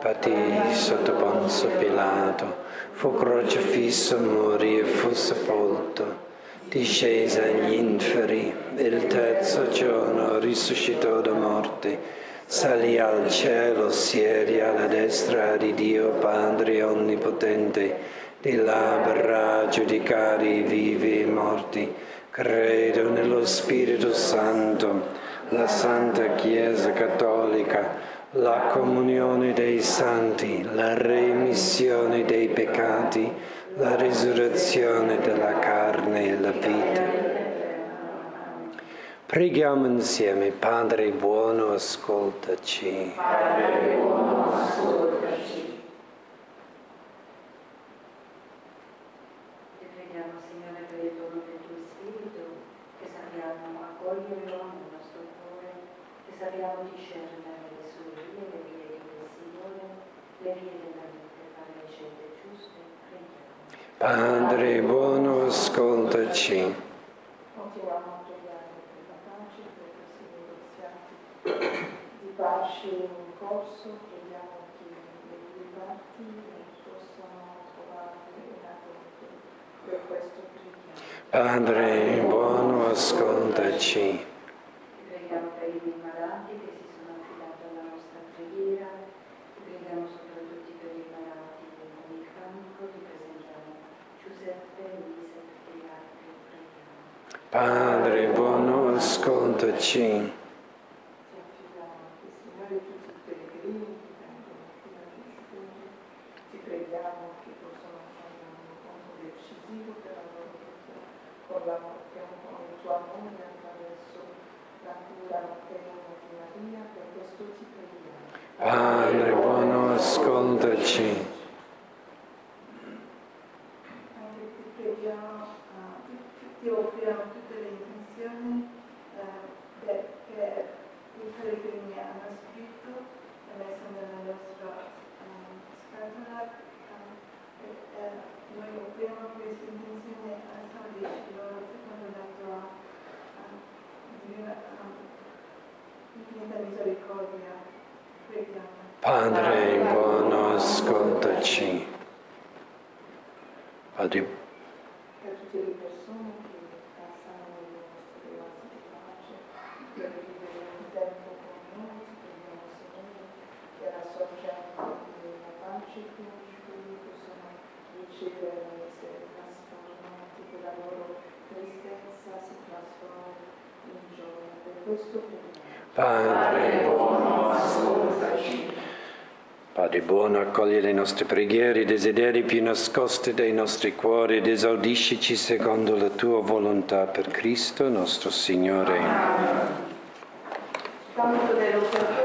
patì sotto Ponzio Pilato, fu crocifisso, morì e fu sepolto. Discese agli inferi, il terzo giorno risuscitò da morte, salì al cielo, siede alla destra di Dio Padre Onnipotente, di là verrà a giudicare i vivi e i morti. Credo nello Spirito Santo, la Santa Chiesa Cattolica, la comunione dei santi, la remissione dei peccati, la risurrezione della carne e la vita. Preghiamo insieme. Padre buono, ascoltaci. Padre buono, ascoltaci. Ti preghiamo, Signore, per il dono del tuo Spirito, che sappiamo accoglierlo nel nostro cuore, che sappiamo discernere le sue vie, le vie di quel Signore, le vie della vita, e fare le scelte giuste. Preghiamo. Padre buono, ascoltaci. Continuiamo a pregare per la pace, per questi negoziati di pace in corso, preghiamo che le due parti possano trovare un accordo. Per questo preghiamo. Padre buono, ascoltaci. Ti preghiamo per i miei malati che si sono affidati alla nostra preghiera, ti preghiamo soprattutto per i malati con il cancro, ti presentiamo Giuseppe, Luisa e tutti gli altri, preghiamo. Padre buono, ascoltaci. Ti affidiamo anche, Signore, tutti i pellegrini che vengono qui a Gesù, ti preghiamo che possano fare un incontro decisivo per la loro vita, con il tuo amore attraverso la cura materna di Maria, per questo ti preghiamo. Padre buono, ascoltaci. Anche ti preghiamo, ti offriamo tutte le intenzioni che i pellegrini hanno scritto e messo nella nostra scatola. Noi offriamo queste intenzioni a salvezza loro secondo la tua infinita misericordia. Preghiamo. Padre buono, ascoltaci. Padre Per tutte le persone che passano nelle nostre oasi di pace, per vivere un tempo con noi, ti preghiamo, Signore, che associando la pace che noi possono ricevere e essere trasformati, che la loro tristezza si trasformi in gioia. Per questo preghiamo. Padre buono, ascoltaci. Padre buono, accoglie le nostre preghiere, i desideri più nascosti dei nostri cuori ed esaudiscici secondo la tua volontà per Cristo nostro Signore. Tanto dello